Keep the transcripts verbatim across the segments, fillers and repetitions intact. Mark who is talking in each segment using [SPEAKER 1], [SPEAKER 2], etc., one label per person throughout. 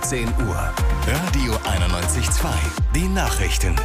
[SPEAKER 1] siebzehn Uhr. Radio einundneunzig Komma zwei. Die Nachrichten.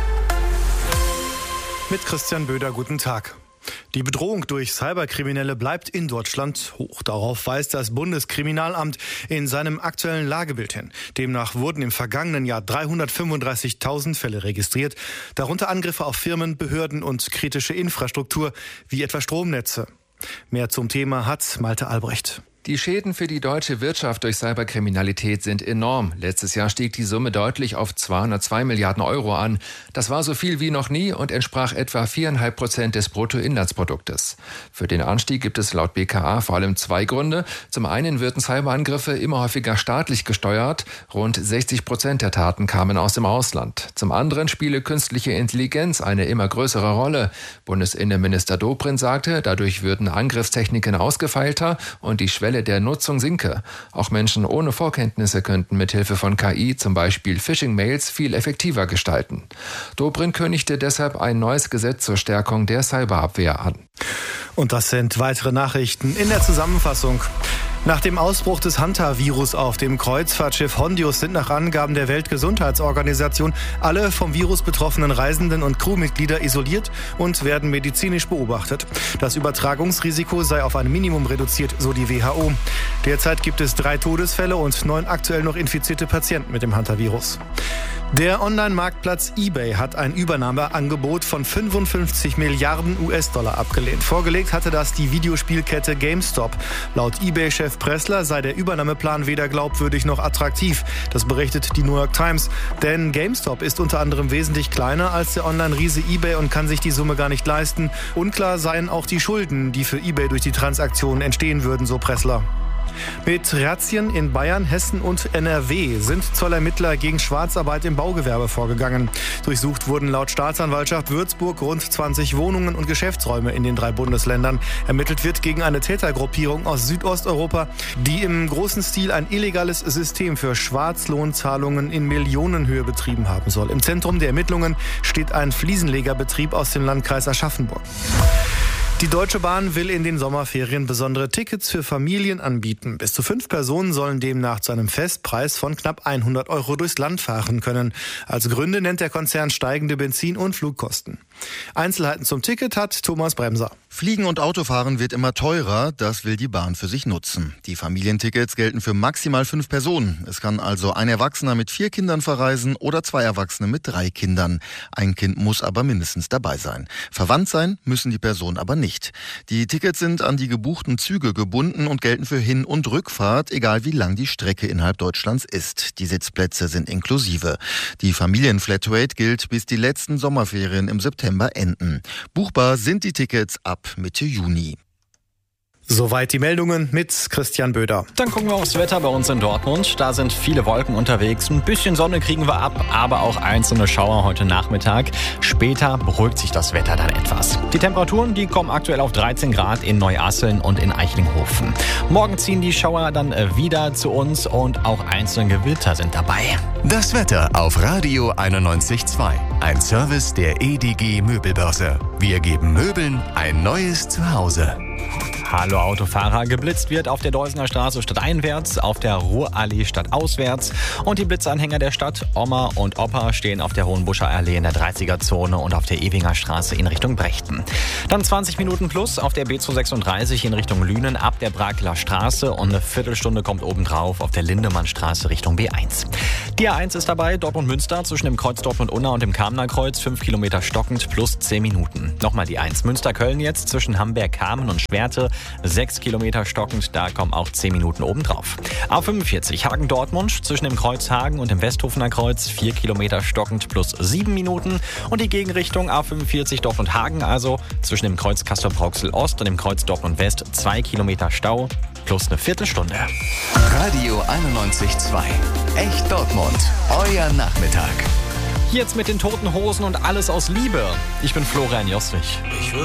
[SPEAKER 2] Mit Christian Böder, guten Tag. Die Bedrohung durch Cyberkriminelle bleibt in Deutschland hoch. Darauf weist das Bundeskriminalamt in seinem aktuellen Lagebild hin. Demnach wurden im vergangenen Jahr dreihundertfünfunddreißigtausend Fälle registriert, darunter Angriffe auf Firmen, Behörden und kritische Infrastruktur, wie etwa Stromnetze. Mehr zum Thema hat Malte Albrecht.
[SPEAKER 3] Die Schäden für die deutsche Wirtschaft durch Cyberkriminalität sind enorm. Letztes Jahr stieg die Summe deutlich auf zweihundertzwei Milliarden Euro an. Das war so viel wie noch nie und entsprach etwa viereinhalb Prozent des Bruttoinlandsproduktes. Für den Anstieg gibt es laut B K A vor allem zwei Gründe. Zum einen wirden Cyberangriffe immer häufiger staatlich gesteuert. Rund sechzig Prozent der Taten kamen aus dem Ausland. Zum anderen spiele künstliche Intelligenz eine immer größere Rolle. Bundesinnenminister Dobrindt sagte, dadurch würden Angriffstechniken ausgefeilter und die Schwelle der Nutzung sinke. Auch Menschen ohne Vorkenntnisse könnten mithilfe von K I zum Beispiel Phishing-Mails viel effektiver gestalten. Dobrindt kündigte deshalb ein neues Gesetz zur Stärkung der Cyberabwehr an.
[SPEAKER 2] Und das sind weitere Nachrichten in der Zusammenfassung. Nach dem Ausbruch des Hantavirus auf dem Kreuzfahrtschiff Hondius sind nach Angaben der Weltgesundheitsorganisation alle vom Virus betroffenen Reisenden und Crewmitglieder isoliert und werden medizinisch beobachtet. Das Übertragungsrisiko sei auf ein Minimum reduziert, so die W H O. Derzeit gibt es drei Todesfälle und neun aktuell noch infizierte Patienten mit dem Hantavirus. Der Online-Marktplatz eBay hat ein Übernahmeangebot von fünfundfünfzig Milliarden U S-Dollar abgelehnt. Vorgelegt hatte das die Videospielkette GameStop. Laut eBay-Chef Pressler sei der Übernahmeplan weder glaubwürdig noch attraktiv. Das berichtet die New York Times. Denn GameStop ist unter anderem wesentlich kleiner als der Online-Riese eBay und kann sich die Summe gar nicht leisten. Unklar seien auch die Schulden, die für eBay durch die Transaktionen entstehen würden, so Pressler. Mit Razzien in Bayern, Hessen und N R W sind Zollermittler gegen Schwarzarbeit im Baugewerbe vorgegangen. Durchsucht wurden laut Staatsanwaltschaft Würzburg rund zwanzig Wohnungen und Geschäftsräume in den drei Bundesländern. Ermittelt wird gegen eine Tätergruppierung aus Südosteuropa, die im großen Stil ein illegales System für Schwarzlohnzahlungen in Millionenhöhe betrieben haben soll. Im Zentrum der Ermittlungen steht ein Fliesenlegerbetrieb aus dem Landkreis Aschaffenburg. Die Deutsche Bahn will in den Sommerferien besondere Tickets für Familien anbieten. Bis zu fünf Personen sollen demnach zu einem Festpreis von knapp hundert Euro durchs Land fahren können. Als Gründe nennt der Konzern steigende Benzin- und Flugkosten. Einzelheiten zum Ticket hat Thomas Bremser.
[SPEAKER 4] Fliegen und Autofahren wird immer teurer, das will die Bahn für sich nutzen. Die Familientickets gelten für maximal fünf Personen. Es kann also ein Erwachsener mit vier Kindern verreisen oder zwei Erwachsene mit drei Kindern. Ein Kind muss aber mindestens dabei sein. Verwandt sein müssen die Personen aber nicht. Die Tickets sind an die gebuchten Züge gebunden und gelten für Hin- und Rückfahrt, egal wie lang die Strecke innerhalb Deutschlands ist. Die Sitzplätze sind inklusive. Die Familienflatrate gilt, bis die letzten Sommerferien im September enden. Buchbar sind die Tickets ab Mitte Juni.
[SPEAKER 2] Soweit die Meldungen mit Christian Böder.
[SPEAKER 5] Dann gucken wir aufs Wetter bei uns in Dortmund. Da sind viele Wolken unterwegs. Ein bisschen Sonne kriegen wir ab, aber auch einzelne Schauer heute Nachmittag. Später beruhigt sich das Wetter dann etwas. Die Temperaturen, die kommen aktuell auf dreizehn Grad in Neuasseln und in Eichlinghofen. Morgen ziehen die Schauer dann wieder zu uns und auch einzelne Gewitter sind dabei.
[SPEAKER 1] Das Wetter auf Radio einundneunzig Komma zwei. Ein Service der E D G Möbelbörse. Wir geben Möbeln ein neues Zuhause.
[SPEAKER 5] Hallo Autofahrer, geblitzt wird auf der Deusener Straße stadteinwärts, auf der Ruhrallee stadtauswärts und die Blitzanhänger der Stadt Oma und Opa stehen auf der Hohenbuscher Allee in der dreißiger-Zone und auf der Ewinger Straße in Richtung Brechten. Dann zwanzig Minuten plus auf der B zweihundertsechsunddreißig in Richtung Lünen ab der Brakeler Straße und eine Viertelstunde kommt obendrauf auf der Lindemannstraße Richtung B eins. Die A eins ist dabei, Dortmund-Münster zwischen dem Kreuz Dortmund-Unna und dem Kamener Kreuz, fünf Kilometer stockend plus zehn Minuten. Nochmal die eins, Münster-Köln jetzt zwischen Hamberg-Kamen und Schwerte, sechs Kilometer stockend, da kommen auch zehn Minuten obendrauf. A fünfundvierzig Hagen-Dortmund zwischen dem Kreuz Hagen und dem Westhofener Kreuz, vier Kilometer stockend plus sieben Minuten. Und die Gegenrichtung A fünfundvierzig Dortmund-Hagen, also zwischen dem Kreuz Castor-Brauxel-Ost und dem Kreuz Dortmund-West, zwei Kilometer Stau plus eine Viertelstunde.
[SPEAKER 1] Radio einundneunzig Komma zwei. Echt Dortmund. Euer Nachmittag.
[SPEAKER 5] Jetzt mit den Toten Hosen und alles aus Liebe. Ich bin Florian Jostrich.